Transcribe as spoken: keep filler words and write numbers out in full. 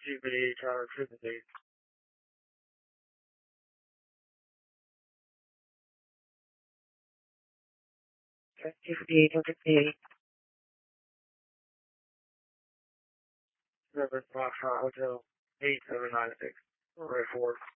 G B Tower fifty. fifty-eight, fifty-eight. River Foxtrot Hotel eight seven nine six. Red four.